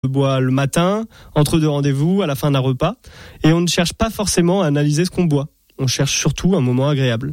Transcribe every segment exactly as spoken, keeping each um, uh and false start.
boit le matin, entre deux rendez-vous, à la fin d'un repas, et on ne cherche pas forcément à analyser ce qu'on boit. On cherche surtout un moment agréable.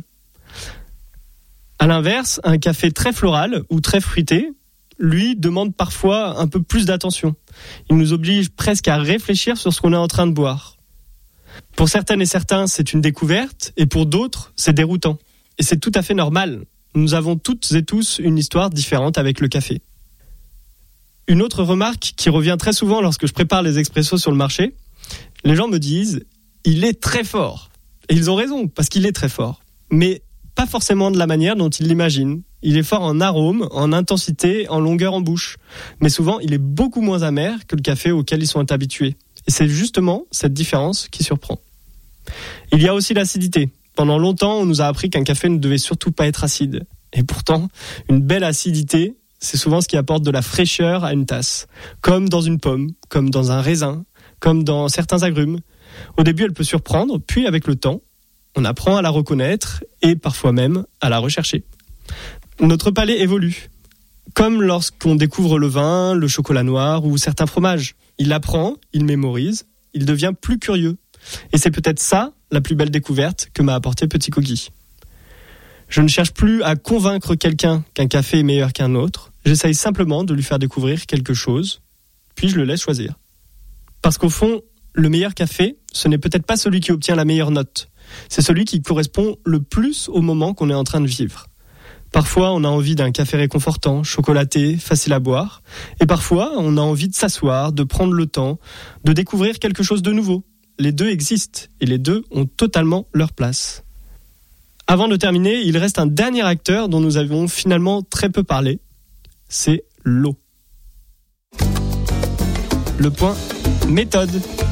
À l'inverse, un café très floral ou très fruité, lui, demande parfois un peu plus d'attention. Il nous oblige presque à réfléchir sur ce qu'on est en train de boire. Pour certaines et certains, c'est une découverte, et pour d'autres, c'est déroutant. Et c'est tout à fait normal. Nous avons toutes et tous une histoire différente avec le café. Une autre remarque qui revient très souvent lorsque je prépare les expressos sur le marché, les gens me disent « il est très fort ». Et ils ont raison, parce qu'il est très fort. Mais pas forcément de la manière dont ils l'imaginent. Il est fort en arôme, en intensité, en longueur en bouche. Mais souvent, il est beaucoup moins amer que le café auquel ils sont habitués. Et c'est justement cette différence qui surprend. Il y a aussi l'acidité. Pendant longtemps, on nous a appris qu'un café ne devait surtout pas être acide. Et pourtant, une belle acidité, c'est souvent ce qui apporte de la fraîcheur à une tasse. Comme dans une pomme, comme dans un raisin, comme dans certains agrumes. Au début, elle peut surprendre, puis avec le temps, on apprend à la reconnaître et parfois même à la rechercher. Notre palais évolue. Comme lorsqu'on découvre le vin, le chocolat noir ou certains fromages. Il apprend, il mémorise, il devient plus curieux. Et c'est peut-être ça, la plus belle découverte que m'a apporté Petit Coquille. Je ne cherche plus à convaincre quelqu'un qu'un café est meilleur qu'un autre. J'essaye simplement de lui faire découvrir quelque chose, puis je le laisse choisir. Parce qu'au fond, le meilleur café, ce n'est peut-être pas celui qui obtient la meilleure note. C'est celui qui correspond le plus au moment qu'on est en train de vivre. Parfois, on a envie d'un café réconfortant, chocolaté, facile à boire. Et parfois, on a envie de s'asseoir, de prendre le temps, de découvrir quelque chose de nouveau. Les deux existent et les deux ont totalement leur place. Avant de terminer, il reste un dernier acteur dont nous avons finalement très peu parlé. C'est l'eau. Le point méthode.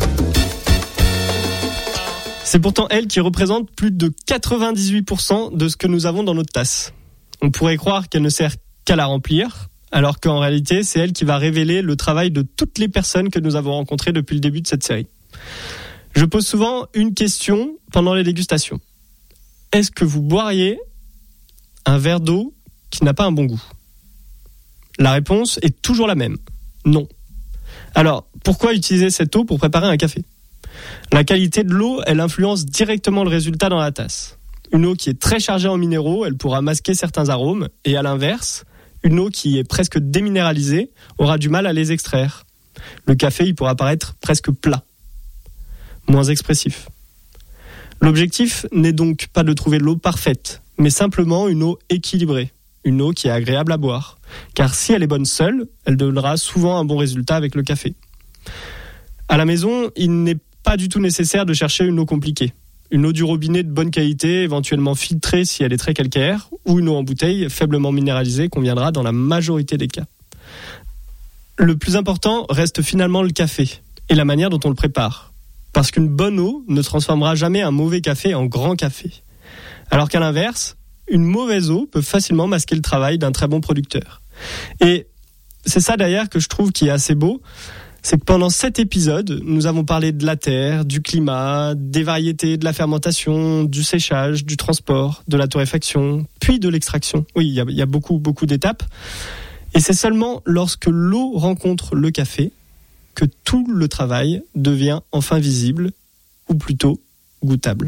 C'est pourtant elle qui représente plus de quatre-vingt-dix-huit pour cent de ce que nous avons dans notre tasse. On pourrait croire qu'elle ne sert qu'à la remplir, alors qu'en réalité, c'est elle qui va révéler le travail de toutes les personnes que nous avons rencontrées depuis le début de cette série. Je pose souvent une question pendant les dégustations. Est-ce que vous boiriez un verre d'eau qui n'a pas un bon goût ? La réponse est toujours la même. Non. Alors, pourquoi utiliser cette eau pour préparer un café ? La qualité de l'eau, elle influence directement le résultat dans la tasse. Une eau qui est très chargée en minéraux, elle pourra masquer certains arômes, et à l'inverse, une eau qui est presque déminéralisée aura du mal à les extraire. Le café, il pourra paraître presque plat, moins expressif. L'objectif n'est donc pas de trouver l'eau parfaite, mais simplement une eau équilibrée, une eau qui est agréable à boire. Car si elle est bonne seule, elle donnera souvent un bon résultat avec le café. À la maison, il n'est pas du tout nécessaire de chercher une eau compliquée. Une eau du robinet de bonne qualité, éventuellement filtrée si elle est très calcaire, ou une eau en bouteille faiblement minéralisée conviendra dans la majorité des cas. Le plus important reste finalement le café et la manière dont on le prépare. Parce qu'une bonne eau ne transformera jamais un mauvais café en grand café. Alors qu'à l'inverse, une mauvaise eau peut facilement masquer le travail d'un très bon producteur. Et c'est ça d'ailleurs que je trouve qui est assez beau, c'est que pendant cet épisode, nous avons parlé de la terre, du climat, des variétés, de la fermentation, du séchage, du transport, de la torréfaction, puis de l'extraction. Oui, il y a, il y a beaucoup, beaucoup d'étapes. Et c'est seulement lorsque l'eau rencontre le café que tout le travail devient enfin visible, ou plutôt goûtable.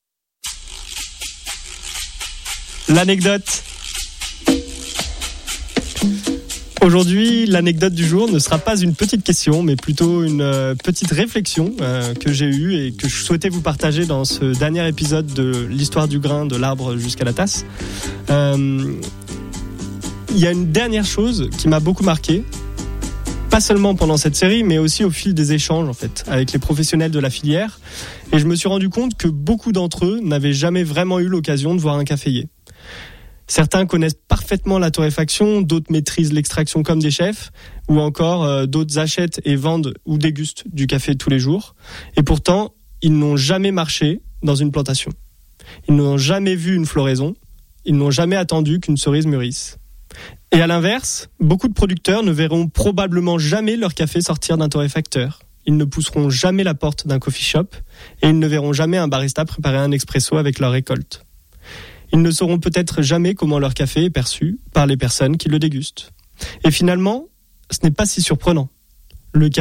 L'anecdote. Aujourd'hui, l'anecdote du jour ne sera pas une petite question, mais plutôt une euh, petite réflexion euh, que j'ai eue et que je souhaitais vous partager dans ce dernier épisode de l'histoire du grain, de l'arbre jusqu'à la tasse. Euh, il y a une dernière chose qui m'a beaucoup marqué, pas seulement pendant cette série, mais aussi au fil des échanges en fait, avec les professionnels de la filière. Et je me suis rendu compte que beaucoup d'entre eux n'avaient jamais vraiment eu l'occasion de voir un caféier. Certains connaissent parfaitement la torréfaction, d'autres maîtrisent l'extraction comme des chefs, ou encore euh, d'autres achètent et vendent ou dégustent du café tous les jours. Et pourtant, ils n'ont jamais marché dans une plantation. Ils n'ont jamais vu une floraison. Ils n'ont jamais attendu qu'une cerise mûrisse. Et à l'inverse, beaucoup de producteurs ne verront probablement jamais leur café sortir d'un torréfacteur. Ils ne pousseront jamais la porte d'un coffee shop et ils ne verront jamais un barista préparer un expresso avec leur récolte. Ils ne sauront peut-être jamais comment leur café est perçu par les personnes qui le dégustent. Et finalement, ce n'est pas si surprenant. Le café